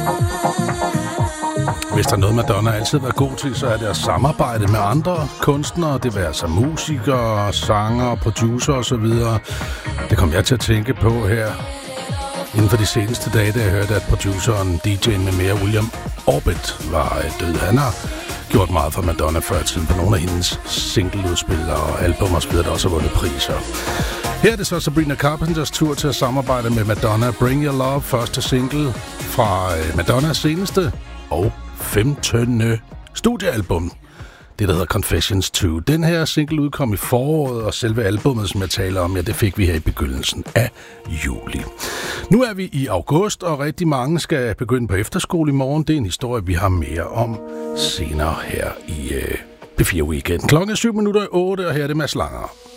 Hvis der er noget, Madonna altid har været god til, så er det at samarbejde med andre kunstnere. Det vil altså musikere, sanger, producer osv. Det kom jeg til at tænke på her inden for de seneste dage, da jeg hørte, at produceren, DJ'en med mere, William Orbit, var død. Han har gjort meget for Madonna før i tiden på nogle af hendes singleudspil og album og spiller, der også har vundet priser. Her er det så Sabrina Carpenters tur til at samarbejde med Madonna. Bring Your Love, første single fra Madonnas seneste og 15. studiealbum. Det, der hedder Confessions 2. Den her single udkom i foråret, og selve albumet, som jeg taler om, ja, det fik vi her i begyndelsen af juli. Nu er vi i august, og rigtig mange skal begynde på efterskole i morgen. Det er en historie, vi har mere om senere her i P4 Weekend. Klokken er 7:08, og her er det Mads Langer.